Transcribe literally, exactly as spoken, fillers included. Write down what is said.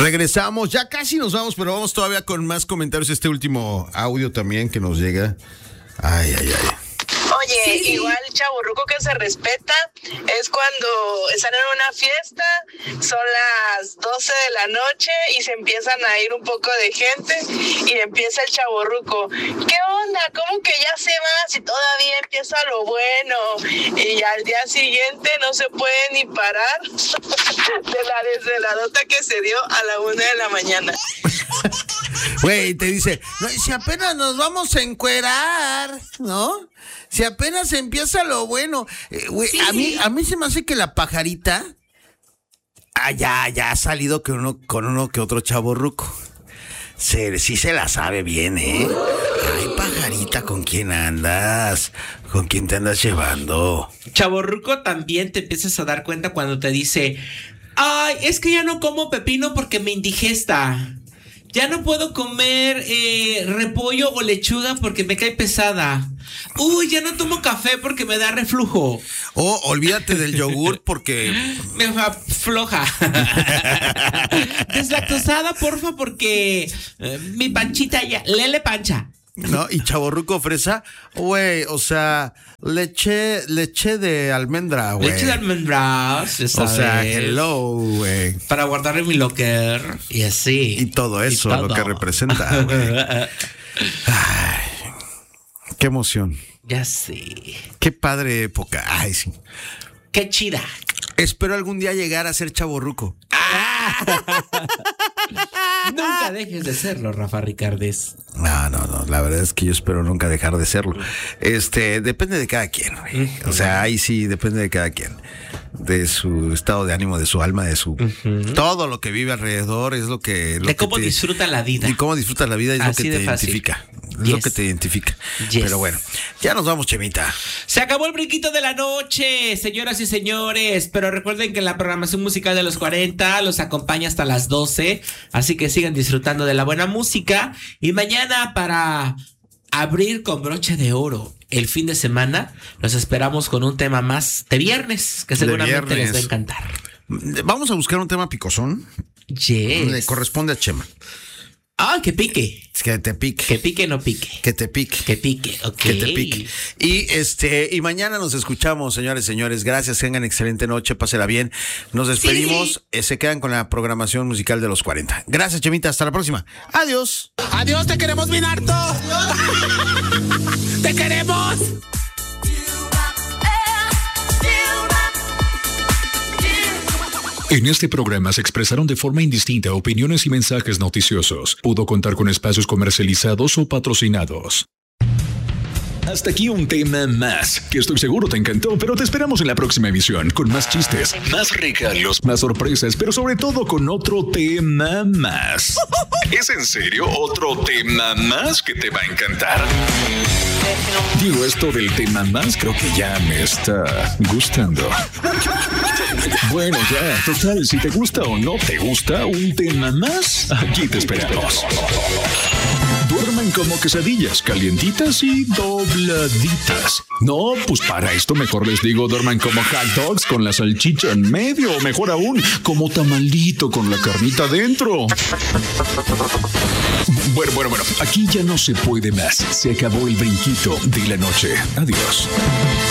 Regresamos, ya casi nos vamos, pero vamos todavía con más comentarios. Este último audio también que nos llega. Ay, ay, ay. Oye, sí, sí. Igual chavorruco que se respeta es cuando están en una fiesta, son las doce de la noche y se empiezan a ir un poco de gente y empieza el chavorruco. ¿Qué onda? ¿Cómo que ya se va? Si todavía empieza lo bueno. Y al día siguiente no se puede ni parar de la desveladota que se dio a la una de la mañana. Güey, te dice, no, si apenas nos vamos a encuerar, ¿no? Si apenas empieza lo bueno. Eh, güey, sí. a mí, a mí se me hace que la pajarita, ah, ya, ya ha salido con uno, con uno que otro chavorruco. Se, sí se la sabe bien, ¿eh? Ay, pajarita, ¿con quién andas? ¿Con quién te andas llevando? Chavorruco también te empiezas a dar cuenta cuando te dice, ay, es que ya no como pepino porque me indigesta. Ya no puedo comer eh, repollo o lechuga porque me cae pesada. Uy, ya no tomo café porque me da reflujo. O oh, olvídate del yogur porque... me afloja. Deslactosada, porfa, porque eh, mi panchita ya... Lele pancha. ¿No? Y chavorruco fresa, güey, o sea, leche, leche de almendra, güey. Leche de almendras, o sea, hello, güey. Para guardar en mi locker y así. Y todo eso, y todo. Lo que representa, güey. Ay, qué emoción. Ya sé. Qué padre época. Ay, sí. Qué chida. Espero algún día llegar a ser chavorruco. Nunca dejes de serlo, Rafa Ricardes. No, no, no. La verdad es que yo espero nunca dejar de serlo. Este, depende de cada quien, güey. Uh-huh. O sea, ahí sí depende de cada quien. De su estado de ánimo, de su alma, de su... Uh-huh. Todo lo que vive alrededor es lo que... Lo de que cómo te, disfruta la vida. Y cómo disfruta la vida es así lo que te fácil. identifica. Es yes. lo que te identifica. Yes. Pero bueno, ya nos vamos, Chemita. Se acabó el brinquito de la noche, señoras y señores. Pero recuerden que la programación musical de los cuarenta los acompaña hasta las doce. Así que sigan disfrutando de la buena música. Y mañana, para abrir con broche de oro el fin de semana, los esperamos con un tema más de viernes, que seguramente les va a encantar. Vamos a buscar un tema picosón. Yes. Le corresponde a Chema. Ah, que pique. Que te pique. Que pique, no pique. Que te pique. Que pique, ok. Que te pique. Y este, y mañana nos escuchamos, señores, señores. Gracias, tengan excelente noche, pásela bien. Nos despedimos, sí. eh, se quedan con la programación musical de los cuarenta. Gracias, Chemita, hasta la próxima. Adiós. Adiós, te queremos bien harto. Te queremos. En este programa se expresaron de forma indistinta opiniones y mensajes noticiosos. Pudo contar con espacios comercializados o patrocinados. Hasta aquí un tema más, que estoy seguro te encantó, pero te esperamos en la próxima emisión, con más chistes, más regalos, más sorpresas, pero sobre todo con otro tema más. ¿Es en serio otro tema más que te va a encantar? Digo, esto del tema más creo que ya me está gustando. Bueno, ya, total, si te gusta o no te gusta un tema más, aquí te esperamos. Duerman como quesadillas, calientitas y dobladitas. No, pues para esto mejor les digo, duerman como hot dogs con la salchicha en medio, o mejor aún, como tamalito con la carnita dentro. Bueno, bueno, bueno, aquí ya no se puede más. Se acabó el brinquito de la noche. Adiós.